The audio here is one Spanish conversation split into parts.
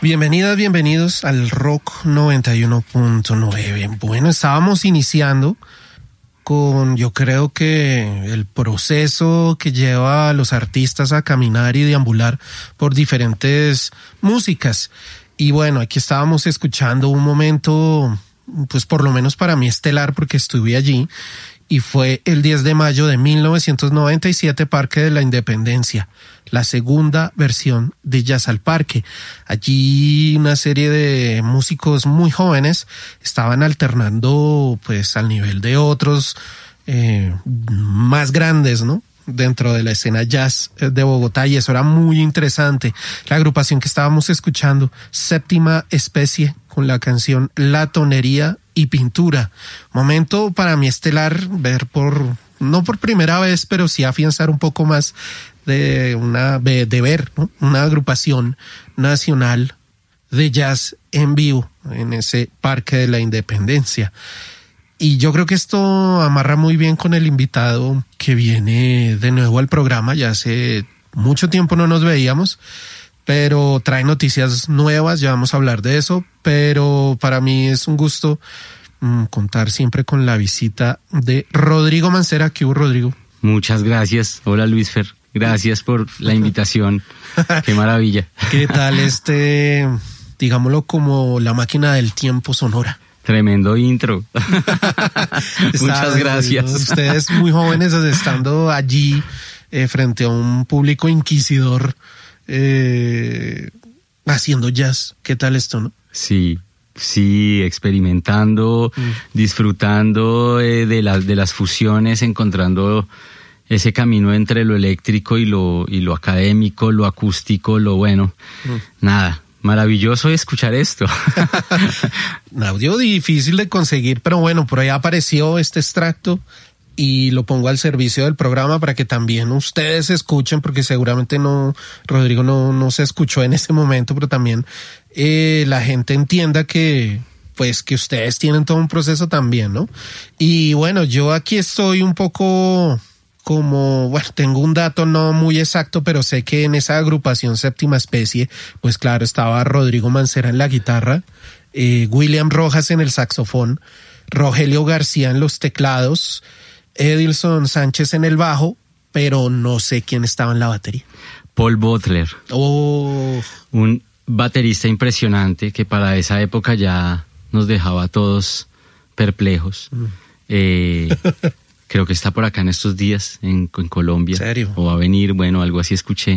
Bienvenidas, bienvenidos al Rock 91.9. Bueno, estábamos iniciando con, yo creo que el proceso que lleva a los artistas a caminar y deambular por diferentes músicas. Y bueno, aquí estábamos escuchando un momento, pues por lo menos para mí estelar, porque estuve allí, y fue el 10 de mayo de 1997, Parque de la Independencia, la segunda versión de Jazz al Parque. Allí una serie de músicos muy jóvenes estaban alternando pues al nivel de otros más grandes, ¿no?, dentro de la escena jazz de Bogotá, y eso era muy interesante. La agrupación que estábamos escuchando, Séptima Especie, con la canción La Tonería y Pintura. Momento para mí estelar, ver no por primera vez, pero sí afianzar un poco más de ver, ¿no?, una agrupación nacional de jazz en vivo en ese Parque de la Independencia. Y yo creo que esto amarra muy bien con el invitado que viene de nuevo al programa. Ya hace mucho tiempo no nos veíamos, pero trae noticias nuevas, ya vamos a hablar de eso. Pero para mí es un gusto contar siempre con la visita de Rodrigo Mancera. ¿Qué hubo, Rodrigo? Muchas gracias. Hola, Luisfer. Gracias por la invitación. Qué maravilla. ¿Qué tal digámoslo, como la máquina del tiempo sonora? Tremendo intro. Muchas gracias. Ustedes muy jóvenes, estando allí frente a un público inquisidor, haciendo jazz. ¿Qué tal esto, no? Sí, experimentando, disfrutando de las fusiones, encontrando ese camino entre lo eléctrico y lo académico, lo acústico, lo bueno. Nada. Maravilloso escuchar esto. Un audio difícil de conseguir, pero bueno, por ahí apareció este extracto y lo pongo al servicio del programa para que también ustedes escuchen, porque seguramente Rodrigo no se escuchó en ese momento, pero también la gente entienda que ustedes tienen todo un proceso también, ¿no? Y bueno, yo aquí estoy un poco tengo un dato no muy exacto, pero sé que en esa agrupación Séptima Especie, pues claro, estaba Rodrigo Mancera en la guitarra, William Rojas en el saxofón, Rogelio García en los teclados, Edilson Sánchez en el bajo, pero no sé quién estaba en la batería. Paul Butler. Un baterista impresionante que para esa época ya nos dejaba a todos perplejos. Creo que está por acá en estos días, en Colombia. ¿En serio? O va a venir, bueno, algo así escuché.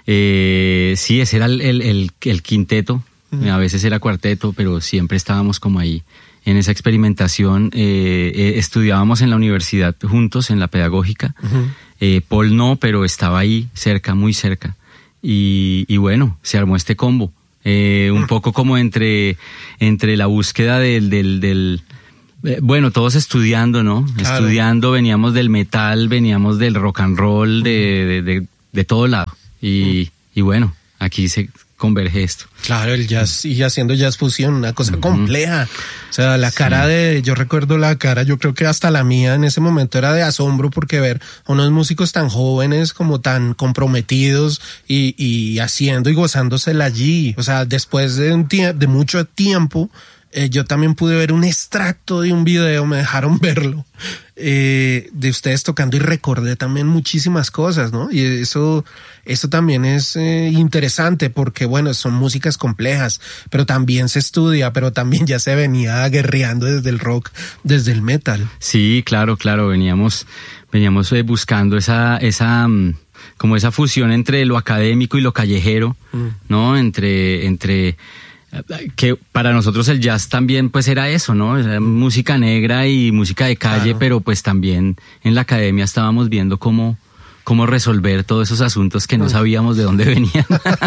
Sí, ese era el quinteto. A veces era cuarteto, pero siempre estábamos como ahí en esa experimentación. Estudiábamos en la universidad juntos, en la pedagógica. Paul no, pero estaba ahí cerca, muy cerca. Y bueno, se armó este combo. Un poco como entre la búsqueda del bueno, todos estudiando, ¿no? Claro. Estudiando, veníamos del metal, veníamos del rock and roll, de todo lado. Y bueno, aquí se converge esto. Claro, el jazz y haciendo jazz fusión, una cosa compleja. O sea, la cara yo recuerdo la cara, yo creo que hasta la mía en ese momento era de asombro, porque ver a unos músicos tan jóvenes, como tan comprometidos y haciendo y gozándosela allí. O sea, después de mucho tiempo, yo también pude ver un extracto de un video, me dejaron verlo, de ustedes tocando, y recordé también muchísimas cosas, ¿no? Y eso también es interesante, porque bueno, son músicas complejas, pero también se estudia, pero también ya se venía guerreando desde el rock, desde el metal. Sí, claro, veníamos buscando esa como esa fusión entre lo académico y lo callejero, ¿no? Entre que para nosotros el jazz también pues era eso, ¿no? Era música negra y música de calle, claro. Pero pues también en la academia estábamos viendo cómo resolver todos esos asuntos que no sabíamos de dónde venían.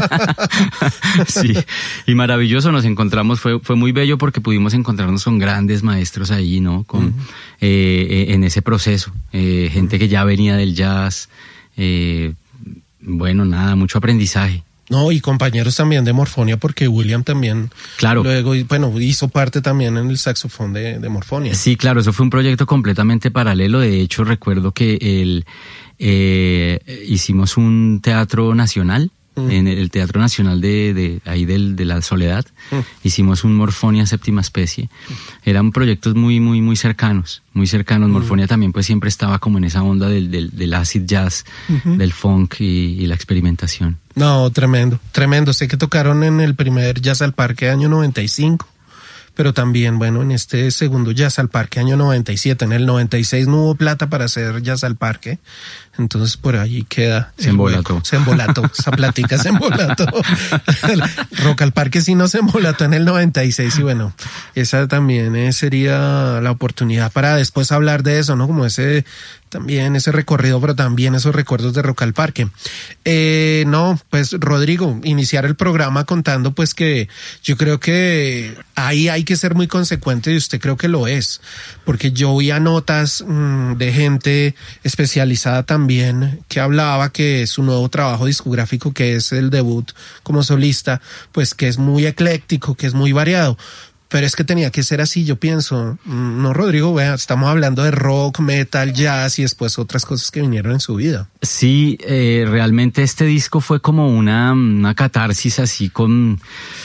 Sí, y maravilloso, nos encontramos, fue muy bello, porque pudimos encontrarnos con grandes maestros ahí, ¿no? En ese proceso, gente que ya venía del jazz, bueno, nada, mucho aprendizaje. No, y compañeros también de Morfonia, porque William también, claro, luego, bueno, hizo parte también en el saxofón de Morfonia. Sí, claro, eso fue un proyecto completamente paralelo. De hecho, recuerdo que hicimos un teatro nacional en el Teatro Nacional de la Soledad. Hicimos un Morfonia Séptima Especie. Eran proyectos muy cercanos. Morfonia también pues siempre estaba como en esa onda del acid jazz, del funk y la experimentación. No, tremendo. Sé que tocaron en el primer Jazz al Parque año 95. Pero también, bueno, en este segundo Jazz al Parque, año 97, en el 96 no hubo plata para hacer Jazz al Parque, entonces por ahí queda. Se embolató. Esa platica se embolató. Rock al Parque sí no se embolató en el 96 y bueno, esa también sería la oportunidad para después hablar de eso, ¿no? Como ese recorrido, pero también esos recuerdos de Rock al Parque. No, pues Rodrigo, iniciar el programa contando pues que yo creo que ahí hay que ser muy consecuente y usted creo que lo es, porque yo oía notas de gente especializada también que hablaba que su nuevo trabajo discográfico, que es el debut como solista, pues que es muy ecléctico, que es muy variado. Pero es que tenía que ser así, yo pienso. No, Rodrigo, vea, estamos hablando de rock, metal, jazz y después otras cosas que vinieron en su vida. Sí, realmente este disco fue como una catarsis así con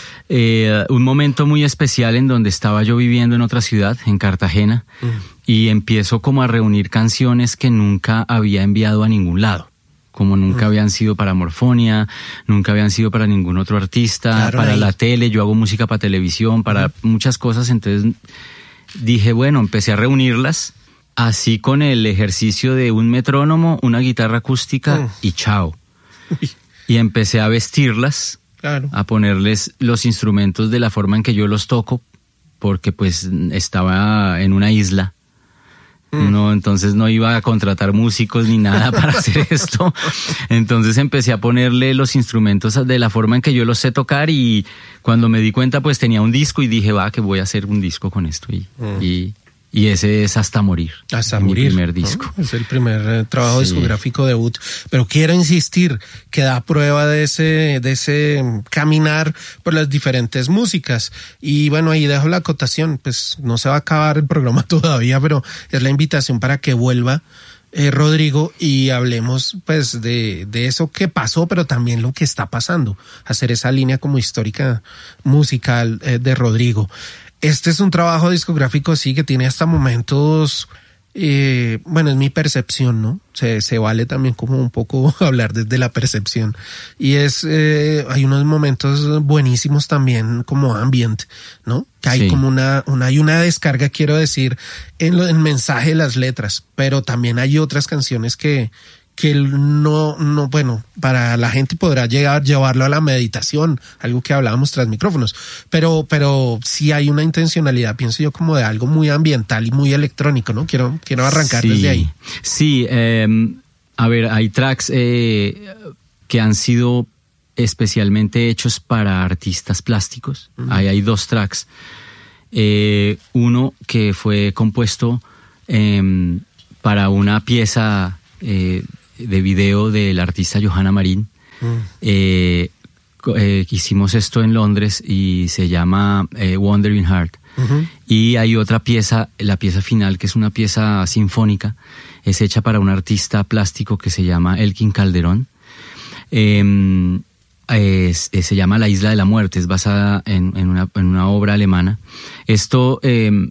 un momento muy especial en donde estaba yo viviendo en otra ciudad, en Cartagena, y empiezo como a reunir canciones que nunca había enviado a ningún lado. Como nunca habían sido para Morfonia, nunca habían sido para ningún otro artista, claro, para la tele, yo hago música para televisión, para muchas cosas, entonces dije, bueno, empecé a reunirlas, así con el ejercicio de un metrónomo, una guitarra acústica y chao. Y empecé a vestirlas, claro, a ponerles los instrumentos de la forma en que yo los toco, porque pues estaba en una isla. No, entonces no iba a contratar músicos ni nada para hacer esto. Entonces empecé a ponerle los instrumentos de la forma en que yo los sé tocar y cuando me di cuenta pues tenía un disco y dije, va, que voy a hacer un disco con esto y ese es Hasta Morir. Hasta Morir. Mi primer disco. ¿No? Es el primer trabajo discográfico debut. Pero quiero insistir que da prueba de ese caminar por las diferentes músicas. Y bueno, ahí dejo la acotación. Pues no se va a acabar el programa todavía, pero es la invitación para que vuelva Rodrigo y hablemos pues de eso que pasó, pero también lo que está pasando. Hacer esa línea como histórica musical de Rodrigo. Este es un trabajo discográfico, sí, que tiene hasta momentos, bueno, es mi percepción, ¿no? Se vale también como un poco hablar desde la percepción. Y hay unos momentos buenísimos también como ambient, ¿no? Que hay como hay una descarga, quiero decir, en el mensaje de las letras, pero también hay otras canciones que no, bueno, para la gente podrá llevarlo a la meditación, algo que hablábamos tras micrófonos, pero sí hay una intencionalidad, pienso yo, como de algo muy ambiental y muy electrónico, ¿no? Quiero arrancar desde ahí. Sí, a ver, hay tracks que han sido especialmente hechos para artistas plásticos. Hay dos tracks. Uno que fue compuesto para una pieza de video del artista Johanna Marín. Hicimos esto en Londres y se llama Wandering Heart. Y hay otra pieza, la pieza final, que es una pieza sinfónica, es hecha para un artista plástico que se llama Elkin Calderón. Se llama La Isla de la Muerte, es basada en una obra alemana. Esto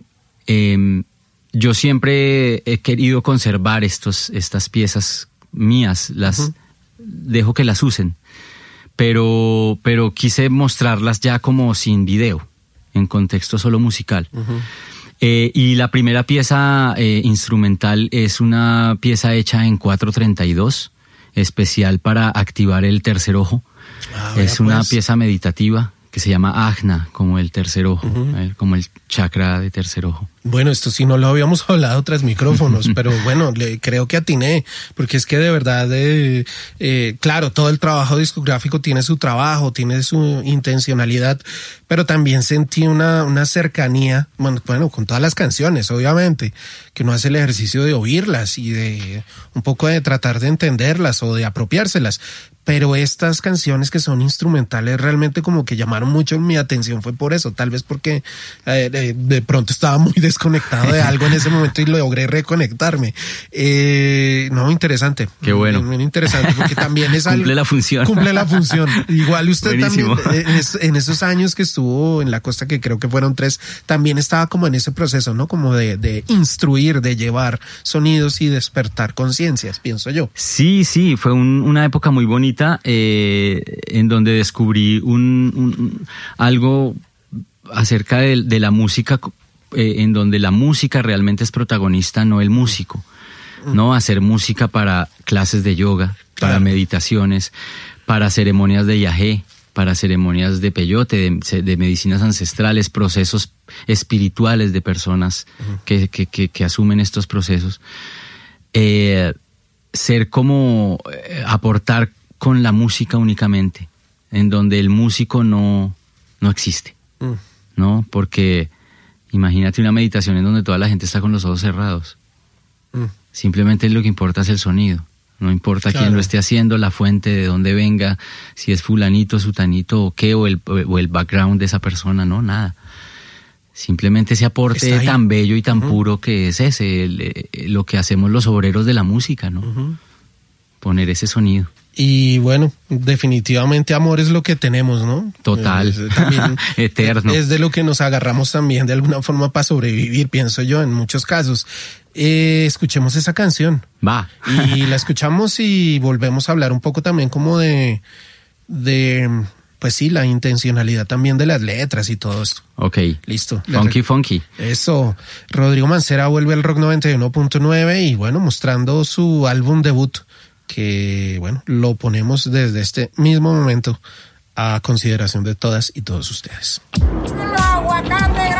yo siempre he querido conservar estas piezas mías, las dejo que las usen, pero quise mostrarlas ya como sin video, en contexto solo musical. Y la primera pieza instrumental es una pieza hecha en 4/32, especial para activar el tercer ojo. Es una pieza meditativa que se llama Ajna, como el tercer ojo, como el chakra de tercer ojo. Bueno, esto sí no lo habíamos hablado tras micrófonos, pero bueno, creo que atiné, porque es que de verdad, claro, todo el trabajo discográfico tiene su trabajo, tiene su intencionalidad, pero también sentí una cercanía, bueno, con todas las canciones, obviamente, que uno hace el ejercicio de oírlas y de un poco de tratar de entenderlas o de apropiárselas, pero estas canciones que son instrumentales realmente como que llamaron mucho mi atención, fue por eso, tal vez porque de pronto estaba muy desconectado de algo en ese momento y logré reconectarme. No, interesante. Qué bueno. Muy interesante, porque también es algo... Cumple la función. Cumple la función. Igual usted Buenísimo. también, en esos años que estuvo en la costa, que creo que fueron 3, también estaba como en ese proceso, ¿no? Como de instruir, de llevar sonidos y despertar conciencias, pienso yo. Sí, fue una época muy bonita en donde descubrí algo acerca de la música, en donde la música realmente es protagonista, no el músico. ¿No? Hacer música para clases de yoga, para Claro. meditaciones, para ceremonias de yagé, para ceremonias de peyote, de medicinas ancestrales, procesos espirituales de personas que asumen estos procesos. Ser como aportar con la música únicamente, en donde el músico no existe, ¿no? Porque imagínate una meditación en donde toda la gente está con los ojos cerrados. Simplemente lo que importa es el sonido. No importa Claro. quién lo esté haciendo, la fuente, de dónde venga, si es fulanito, sutanito o qué, o el background de esa persona, no, nada. Simplemente ese aporte tan bello y tan puro que es ese, lo que hacemos los obreros de la música, ¿no? Poner ese sonido. Y bueno, definitivamente amor es lo que tenemos, ¿no? Total. También Eterno. Es de lo que nos agarramos también de alguna forma para sobrevivir, pienso yo, en muchos casos. Escuchemos esa canción. Va. Y la escuchamos y volvemos a hablar un poco también como de pues sí, la intencionalidad también de las letras y todo esto. Ok. Listo. Funky. Eso. Rodrigo Mancera vuelve al Rock 91.9 y bueno, mostrando su álbum debut, que bueno, lo ponemos desde este mismo momento a consideración de todas y todos ustedes. Los aguacates